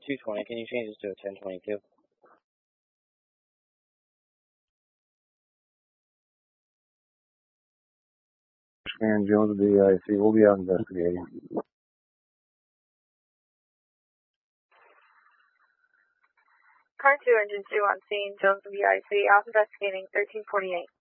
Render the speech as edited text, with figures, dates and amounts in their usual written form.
220. Can you change this to a 1022? And Jones with the IC. We'll be out investigating. Car 2, engine 2 on scene. Jones with the IC. Out investigating 1348.